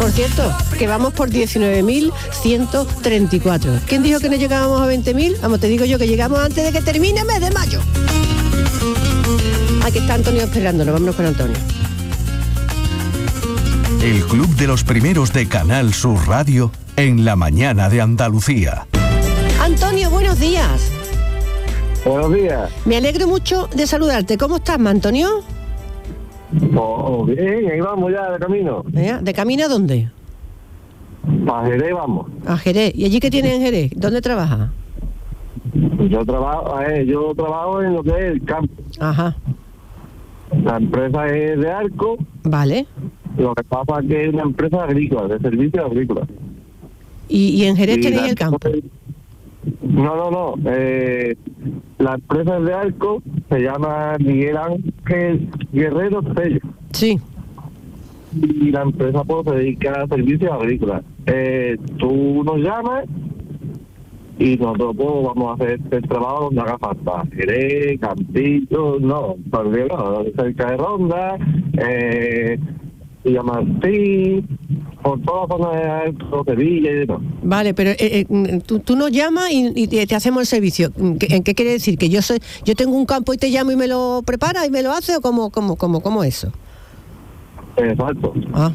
Por cierto, que vamos por 19.134. ¿Quién dijo que no llegábamos a 20.000? Vamos, te digo yo que llegamos antes de que termine el mes de mayo. Aquí está Antonio esperándonos, vámonos con Antonio. El Club de los Primeros de Canal Sur Radio en la mañana de Andalucía. Antonio, buenos días. Buenos días. Me alegro mucho de saludarte. ¿Cómo estás, Antonio? Oh, bien, ahí vamos ya de camino. ¿De camino a dónde? A Jerez vamos. A Jerez. ¿Y allí qué tienes en Jerez? ¿Dónde trabajas? Yo trabajo en lo que es el campo. Ajá. La empresa es de Arco. Vale. Lo que pasa es que es una empresa agrícola, de servicios agrícolas. ¿Y en Jerez tenéis el campo? No. La empresa es de Arco, se llama Miguel Ángel Guerrero Sello. Sí. Y la empresa pues se dedica a servicios agrícolas. Tú nos llamas y nosotros pues, vamos a hacer el trabajo donde haga falta. Jerez, Campillo, cerca de Ronda, Villamartín, por toda la zona de Sevilla y demás. Vale, pero tú nos llamas y te hacemos el servicio. ¿Qué quiere decir? ¿Que yo tengo un campo y te llamo y me lo preparas y me lo haces o cómo eso? Exacto. Ah.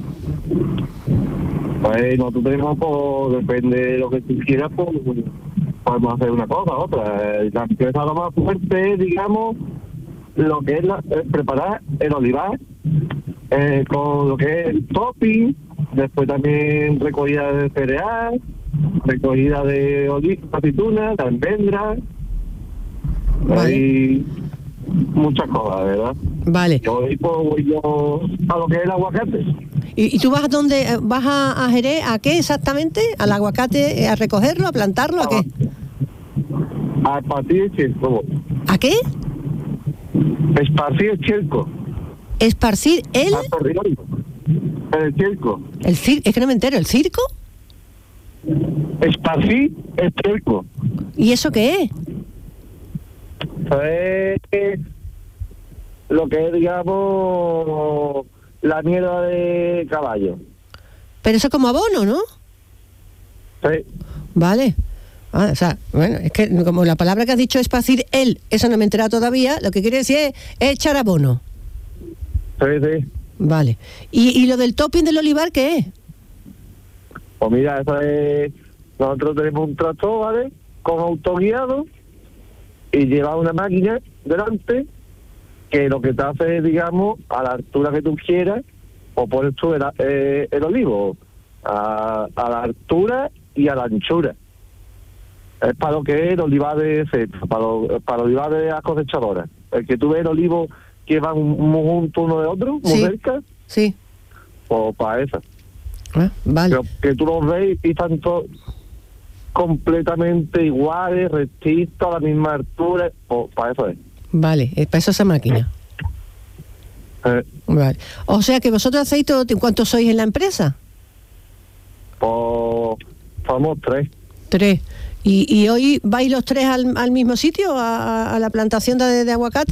Pues nosotros tenemos, pues, depende de lo que tú quieras, pues podemos hacer una cosa, otra. La empresa lo más fuerte, digamos, lo que es preparar el olivar, con lo que es el topping, después también recogida de cereal, recogida de aceitunas, de almendras, vale. Hay muchas cosas, ¿verdad? Vale. Voy yo a lo que es el aguacate. ¿Y tú vas a dónde? ¿Vas a Jerez? ¿A qué exactamente? ¿Al aguacate? ¿A recogerlo? ¿A plantarlo? ¿A qué? A esparcir el cherco. ¿A qué? Esparcir el cherco. ¿Esparcir el circo. Es que no me entero, ¿el circo? Esparcir el cherco. ¿Y eso qué es? Es lo que es, digamos, la mierda de caballo. Pero eso es como abono, ¿no? Sí. Vale. O sea, bueno, es que como la palabra que has dicho es esparcir el, eso no me he enterado todavía, lo que quiere decir es echar abono. Sí. Vale. ¿Y lo del topping del olivar qué es? Pues mira, eso es... Nosotros tenemos un tractor, ¿vale? Con autoguiado y lleva una máquina delante que lo que te hace es, digamos, a la altura que tú quieras, o pones tú el olivo a la altura y a la anchura. Es para lo que es el olivar de cepa, para el olivar de las cosechadoras. El que tú ves el olivo que van muy juntos uno de otro, muy cerca. Sí. Pues para eso. Vale. Pero que tú los ves y están todos completamente iguales, rectitos, a la misma altura, pues para eso es. Vale, para eso esa máquina. Vale. O sea que vosotros hacéis todo. ¿Cuántos sois en la empresa? Pues somos 3. 3. ¿Y hoy vais los 3 al mismo sitio, a la plantación de aguacate?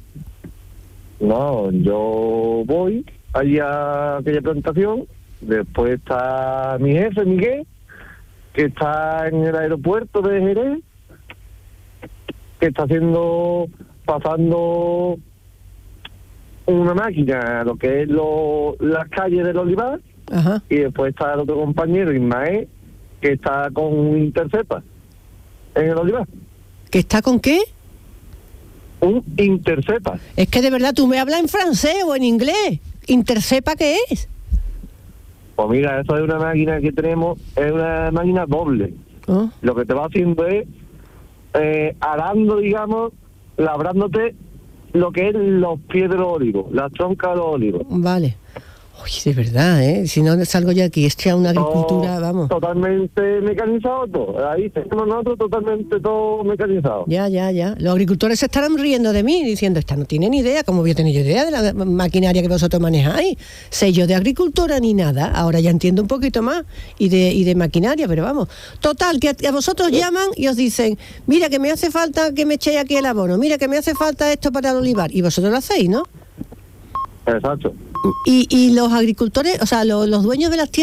No, yo voy allí a aquella plantación, después está mi jefe, Miguel, que está en el aeropuerto de Jerez, que está pasando una máquina, lo que es las calles del olivar. Ajá. Y después está el otro compañero, Ismael, que está con un intercepa en el olivar. ¿Que está con qué? Un intercepa. Es que de verdad tú me hablas en francés o en inglés. ¿Intercepa qué es? Pues mira, eso es una máquina que tenemos, es una máquina doble. Oh. Lo que te va haciendo es arando, digamos, labrándote lo que es los pies de los olivos, las troncas de los olivos. Vale. Uy, de verdad, Si no salgo yo aquí, es una agricultura, vamos. Totalmente mecanizado todo. Ahí tenemos nosotros totalmente todo mecanizado. Ya. Los agricultores se estarán riendo de mí, diciendo, esta no tiene ni idea, ¿cómo voy a tener yo idea de la maquinaria que vosotros manejáis? Sé yo de agricultura ni nada, ahora ya entiendo un poquito más, y de maquinaria, pero vamos. Total, que a vosotros llaman y os dicen, mira que me hace falta que me echéis aquí el abono, mira que me hace falta esto para el olivar, y vosotros lo hacéis, ¿no? Exacto. Y los agricultores, o sea, los dueños de las tierras,